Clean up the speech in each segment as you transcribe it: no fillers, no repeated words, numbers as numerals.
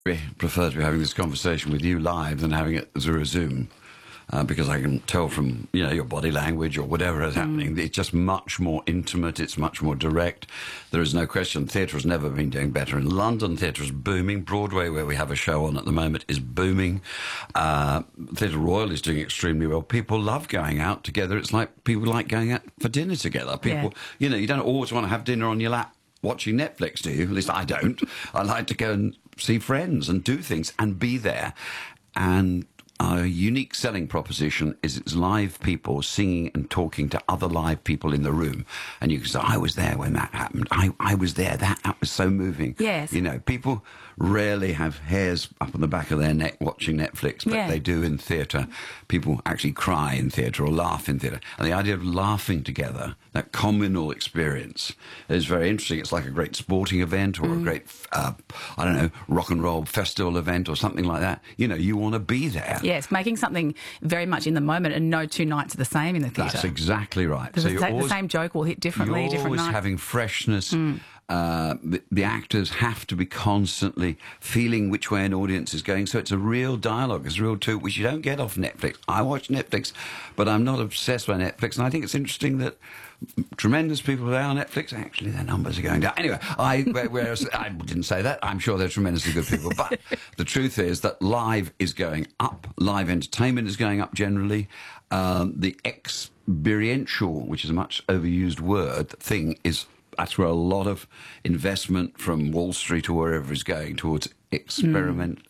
prefer to be having this conversation with you live than having it through a Zoom. Because I can tell from, your body language or whatever is happening. It's just much more intimate. It's much more direct. There is no question. Theatre has never been doing better in London. Theatre is booming. Broadway, where we have a show on at the moment, is booming. Theatre Royal is doing extremely well. People love going out together. It's like people like going out for dinner together. People, you don't always want to have dinner on your lap watching Netflix, do you? At least I don't. I like to go and see friends and do things and be there. And our unique selling proposition is it's live people singing and talking to other live people in the room. And you can say, I was there when that happened. I was there. That was so moving. Yes. People rarely have hairs up on the back of their neck watching Netflix, but they do in theatre. People actually cry in theatre or laugh in theatre. And the idea of laughing together, that communal experience, is very interesting. It's like a great sporting event or a great, rock and roll festival event or something like that. You want to be there. Yes, making something very much in the moment and no two nights are the same in the theatre. That's exactly right. So the same joke will hit differently, different You're always nights. having freshness. The actors have to be constantly feeling which way an audience is going. So it's a real dialogue. It's a real tool, which you don't get off Netflix. I watch Netflix, but I'm not obsessed by Netflix. And I think it's interesting that tremendous people who are on Netflix, actually their numbers are going down. Anyway, whereas I didn't say that. I'm sure they're tremendously good people. But the truth is that live is going up. Live entertainment is going up generally. The experiential, which is a much overused word, that's where a lot of investment from Wall Street or wherever is going towards experiential,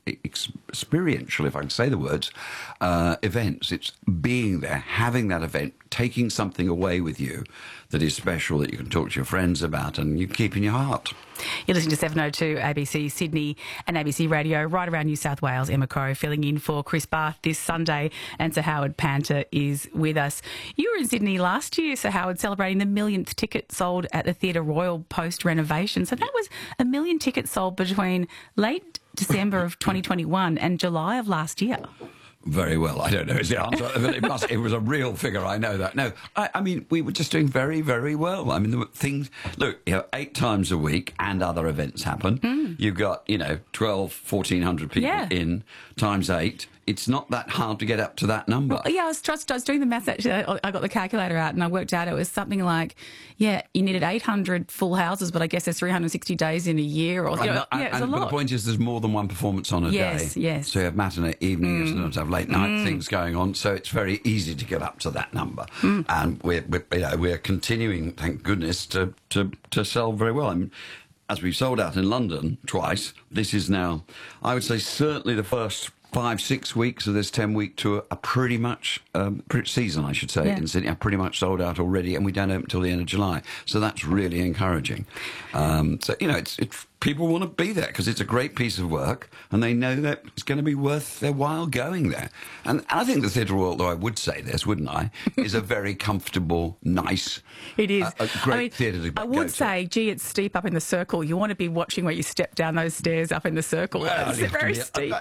if I can say the words, events. It's being there, having that event, taking something away with you that is special, that you can talk to your friends about and you keep in your heart. You're listening to 702 ABC Sydney and ABC Radio right around New South Wales. Emma Crow filling in for Chris Barth this Sunday, and Sir Howard Panter is with us. You were in Sydney last year, Sir Howard, celebrating the millionth ticket sold at the Theatre Royal post-renovation. So that was 1 million tickets sold between late December of 2021 and July of last year. Very well. I don't know is the answer, but it was a real figure. I know that. No, I mean, we were just doing very, very well. I mean, there were things, look, 8 times a week and other events happen. You've got, 1,400 people in times 8. It's not that hard to get up to that number. Well, I was doing the maths actually. I got the calculator out and I worked out it was something like, you needed 800 full houses, but I guess there's 360 days in a year. Or it's a lot. But the point is there's more than one performance on a day. Yes. So you have matinee, evening, you sometimes have late night things going on. So it's very easy to get up to that number. And we're continuing, thank goodness, to sell very well. I mean, as we've sold out in London twice, this is now, I would say, certainly the first 5-6 weeks of this 10-week tour are pretty much, season, I should say, in Sydney, are pretty much sold out already, and we don't open until the end of July. So that's really encouraging. It's people want to be there because it's a great piece of work, and they know that it's going to be worth their while going there. And I think the Theatre Royal, though I would say this, wouldn't I, is a very comfortable, nice, it is. A great theatre to go to. I would say, it's steep up in the circle. You want to be watching where you step down those stairs up in the circle. Well, it's very steep.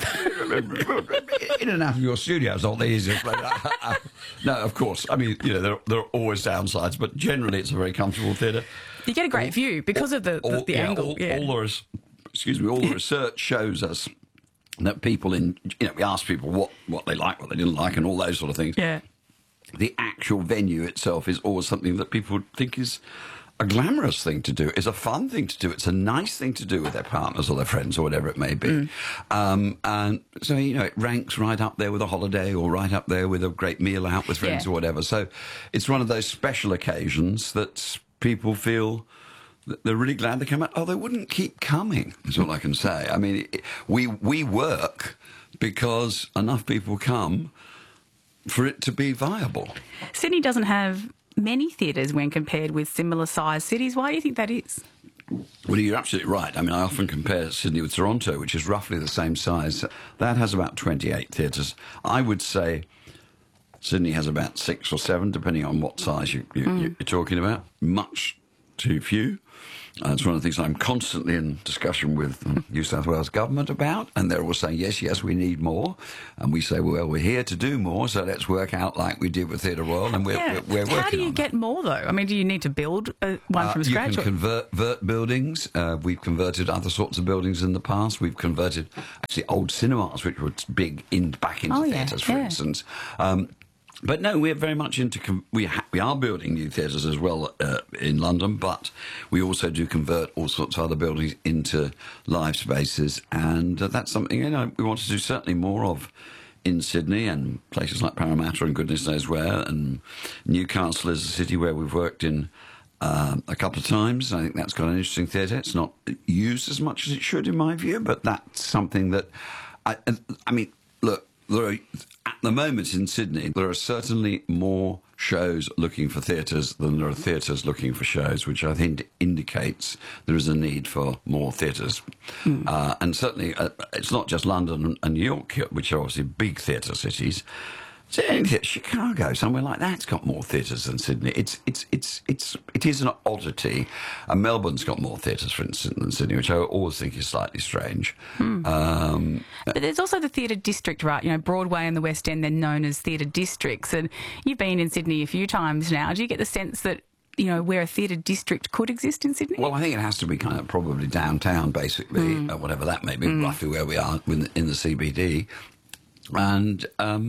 In and out of your studio is not the easiest place. No, of course. I mean, there are always downsides, but generally it's a very comfortable theatre. You get a great view because of the angle. All the research shows us that people we ask people what they like, what they didn't like, and all those sort of things. Yeah. The actual venue itself is always something that people think is a glamorous thing to do. It's a fun thing to do. It's a nice thing to do with their partners or their friends or whatever it may be. And so, it ranks right up there with a holiday or right up there with a great meal out with friends or whatever. So it's one of those special occasions that people feel that they're really glad they come out. Oh, they wouldn't keep coming, is all I can say. I mean, we work because enough people come for it to be viable. Sydney doesn't have many theatres when compared with similar-sized cities. Why do you think that is? Well, you're absolutely right. I mean, I often compare Sydney with Toronto, which is roughly the same size. That has about 28 theatres. I would say Sydney has about 6 or 7, depending on what size you're talking about. Much too few. It's one of the things I'm constantly in discussion with New South Wales government about, and they're all saying, yes, we need more. And we say, well, we're here to do more, so let's work out like we did with Theatre Royal, and we're working on that. How do you get more, though? I mean, do you need to build one from scratch? You can convert buildings. We've converted other sorts of buildings in the past. We've converted, actually, old cinemas, which were big, back into theatres, for instance. But no, we're very much into... We are building new theatres as well in London, but we also do convert all sorts of other buildings into live spaces, and that's something we want to do certainly more of in Sydney and places like Parramatta and goodness knows where, and Newcastle is a city where we've worked in a couple of times. I think that's got an interesting theatre. It's not used as much as it should, in my view, but that's something that... I mean, look, at the moment in Sydney, there are certainly more shows looking for theatres than there are theatres looking for shows, which I think indicates there is a need for more theatres. And certainly, it's not just London and New York, which are obviously big theatre cities. Chicago, somewhere like that's got more theatres than Sydney. It is an oddity. And Melbourne's got more theatres, for instance, than Sydney, which I always think is slightly strange. But there's also the theatre district, right? You know, Broadway and the West End, they're known as theatre districts. And you've been in Sydney a few times now. Do you get the sense that, where a theatre district could exist in Sydney? Well, I think it has to be kind of probably downtown, basically, whatever that may be, roughly where we are in the CBD. And,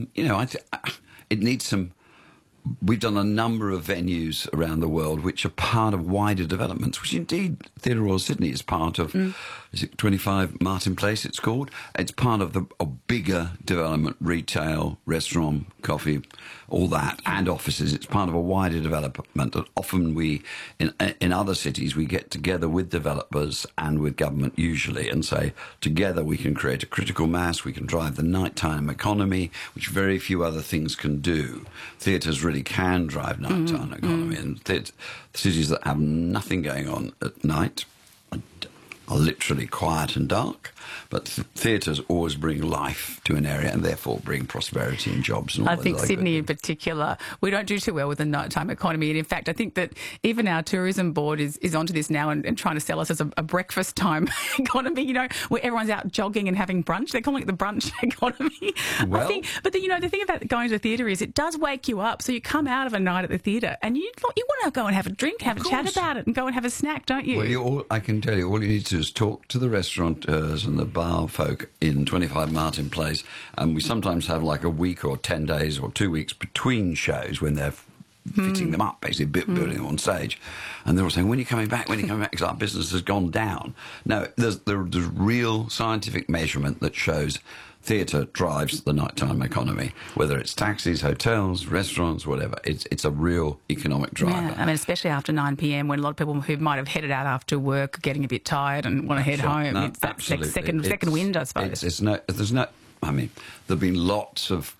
it needs some... We've done a number of venues around the world which are part of wider developments, which indeed Theatre Royal Sydney is part of. Is it 25 Martin Place it's called? It's part of a bigger development, retail, restaurant, coffee, all that, and offices. It's part of a wider development that often in other cities, we get together with developers and with government usually and say, together we can create a critical mass, we can drive the nighttime economy, which very few other things can do. Theatres really can drive nighttime economy, and cities that have nothing going on at night are literally quiet and dark, but theatres always bring life to an area and therefore bring prosperity and jobs. And all I think Sydney in particular, we don't do too well with the nighttime economy. And in fact, I think that even our tourism board is onto this now and trying to sell us as a breakfast time economy, where everyone's out jogging and having brunch. They're calling it the brunch economy. Well, but the thing about going to the theatre is it does wake you up. So you come out of a night at the theatre and you want to go and have a drink, have a chat about it and go and have a snack, don't you? Well, I can tell you, all you need to do is talk to the restaurateurs and the bar folk in 25 Martin Place, and we sometimes have like a week or 10 days or 2 weeks between shows when they're fitting them up, basically building them on stage, and they're all saying, when are you coming back, because our business has gone down. No, there's real scientific measurement that shows theatre drives the nighttime economy, whether it's taxis, hotels, restaurants, whatever. It's a real economic driver. Yeah, I mean, especially after 9 p.m. when a lot of people who might have headed out after work are getting a bit tired and want to head home. No, it's that second wind, I suppose. There've been lots of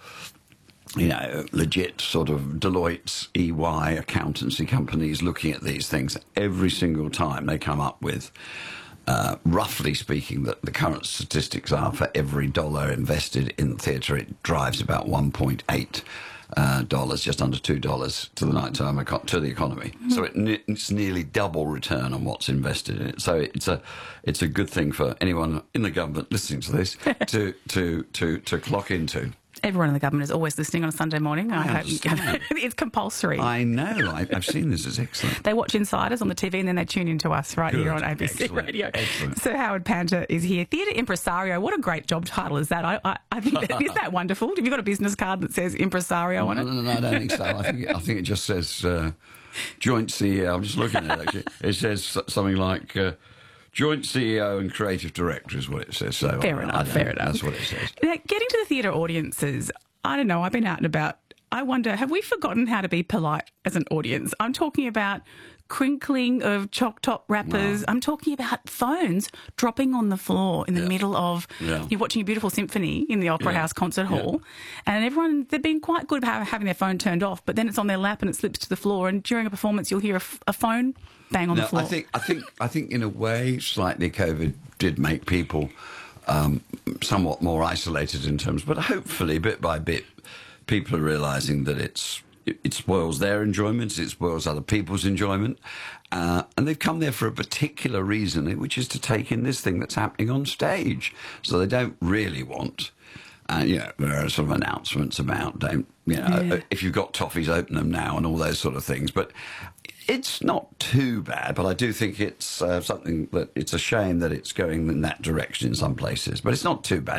legit sort of Deloitte, EY, accountancy companies looking at these things. Every single time they come up with, roughly speaking, that the current statistics are for every dollar invested in theatre, it drives about $1.8, just under $2 to the nighttime to the economy. So it's nearly double return on what's invested in it. So it's a good thing for anyone in the government listening to this to clock into. Everyone in the government is always listening on a Sunday morning. I hope it's compulsory. I know. I've seen this. It's excellent. They watch Insiders on the TV and then they tune into us here on ABC Radio. Excellent. So Howard Panter is here. Theatre impresario. What a great job title is that? I think is that wonderful? Have you got a business card that says impresario on it? No, I don't think so. I think it just says joint CEO. I'm just looking at it. Actually. It says something like... Joint CEO and creative director is what it says. So fair enough. That's what it says. Now, getting to the theatre audiences, I don't know, I've been out and about. I wonder, have we forgotten how to be polite as an audience? I'm talking about crinkling of chalk top wrappers. Wow. I'm talking about phones dropping on the floor in the middle of... You're watching a beautiful symphony in the Opera House concert hall, and they've been quite good about having their phone turned off, but then it's on their lap and it slips to the floor, and during a performance you'll hear a phone bang on the floor. I think in a way, slightly COVID did make people somewhat more isolated in terms, but hopefully bit by bit, people are realising that it's it spoils their enjoyment, it spoils other people's enjoyment. And they've come there for a particular reason, which is to take in this thing that's happening on stage. So they don't really want... there are sort of announcements about, if you've got toffees, open them now and all those sort of things. But it's not too bad, but I do think it's something that it's a shame that it's going in that direction in some places. But it's not too bad.